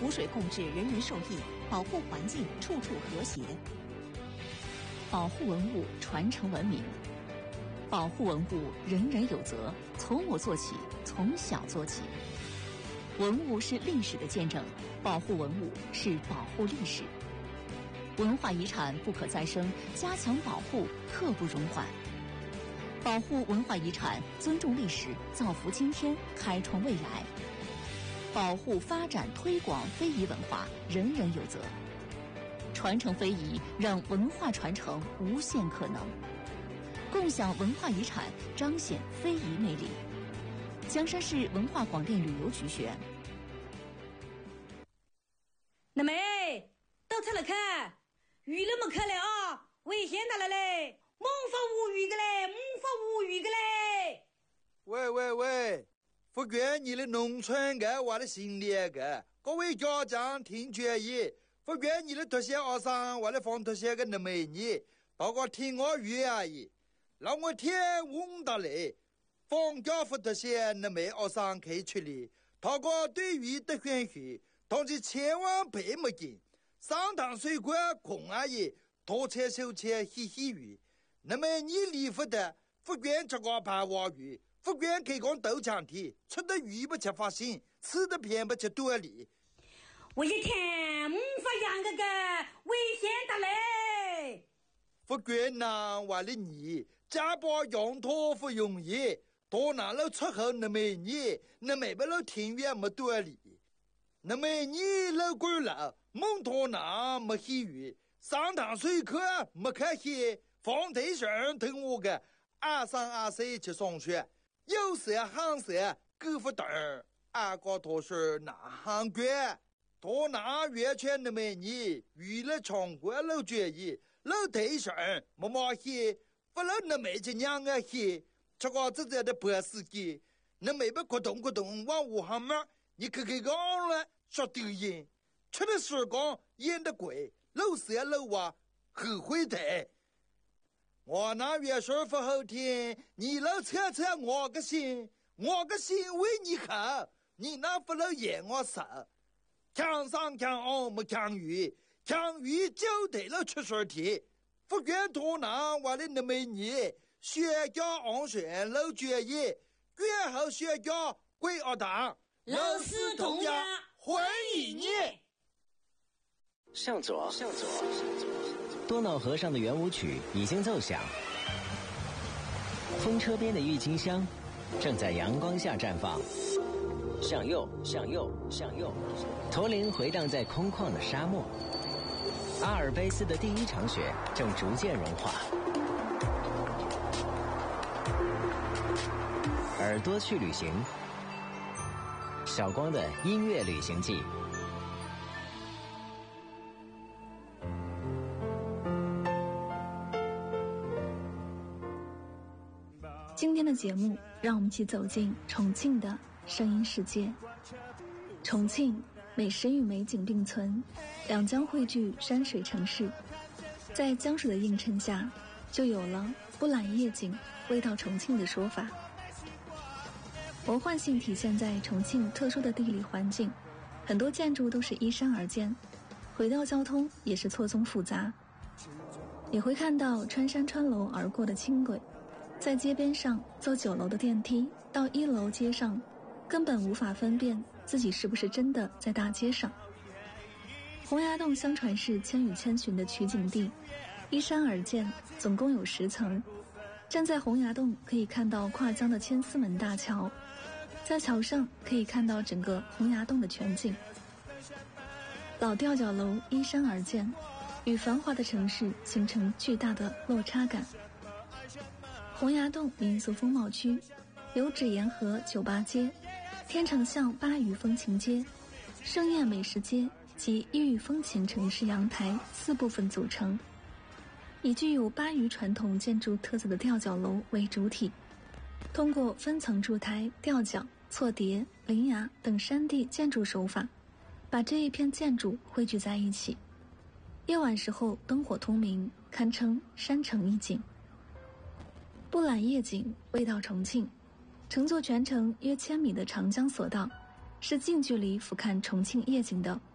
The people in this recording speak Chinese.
湖水共治，人人受益，保护环境，处处和谐。保护文物，传承文明。保护文物，人人有责，从我做起，从小做起。文物是历史的见证，保护文物是保护历史。文化遗产不可再生，加强保护刻不容缓。保护文化遗产，尊重历史，造福今天，开创未来。保护、发展、推广非遗文化，人人有责。传承非遗，让文化传承无限可能。共享文化遗产，彰显非遗魅力。江山市文化广电旅游局宣。 那妹，到菜了看，鱼了没看了啊？危险大了嘞！猛发无语个嘞，猛发无语个嘞！ 喂，福建你的农村个，我的心里个，各位家长听决议。福建你的特些学生，我的放特些个那美女，大家听我语而已。让我天问大嘞，放假福特些那美学生可以出来，他个对于的选许，但是千万别没劲。上堂水果空而已，多切手切嘻嘻鱼。那么你离福的福建这个盘娃鱼，福建可以讲豆浆体，吃的鱼不吃发心，吃的偏不吃多里。 我一天发养个危险的嘞！ 福建呐，为了你，家把养托不容易，多拿了出后那么你，那没不了庭院没多里，那么你老贵了，蒙托拿没喜鱼，上堂水课没开戏，放对象等我个23、24去上学，有时行时够不等，俺个多是哪行官？多拿月圈的美女，娱乐场国老决议，老对象没马戏，不老那没这娘个戏，这个自己的白司机，那没不咕咚咕咚往武汉门，你看看讲了说丢人，吃的时光演的贵，老色老娃后悔的。我那月事不好听，你老扯扯我个心，我个心为你好，你那不老演我傻。强上强下没强鱼，强鱼就得了出事题。福建多拿我的那美女，学家安全老决议，最后学家归二党， 老师同样欢迎你。 向左，多瑙河上的圆舞曲已经奏响，风车边的郁金香正在阳光下绽放。向右，驼铃回荡在空旷的沙漠。阿尔卑斯的第一场雪正逐渐融化。耳朵去旅行，小光的音乐旅行记。 今天的节目，让我们一起走进重庆的声音世界。重庆美食与美景并存，两江汇聚山水城市，在江水的映衬下，就有了不揽夜景味道重庆的说法。魔幻性体现在重庆特殊的地理环境，很多建筑都是依山而建，轨道交通也是错综复杂，也会看到穿山穿楼而过的轻轨，在街边上坐9楼的电梯到1楼街上，根本无法分辨自己是不是真的在大街上。洪崖洞相传是《千与千寻》的取景地，依山而建，总共有10层。站在洪崖洞可以看到跨江的千厮门大桥，在桥上可以看到整个洪崖洞的全景。老吊脚楼依山而建，与繁华的城市形成巨大的落差感。洪崖洞民俗风貌区有纸沿河酒吧街、天成巷鲅鱼风情街、盛宴美食街及异域风情城市阳台4部分组成，以具有鲅鱼传统建筑特色的吊脚楼为主体，通过分层筑台、吊脚、错叠、临崖等山地建筑手法，把这一片建筑汇聚在一起。夜晚时候灯火通明，堪称山城一景。不揽夜景味道重庆，乘坐全程约1000米的长江索道，是近距离俯瞰重庆夜景的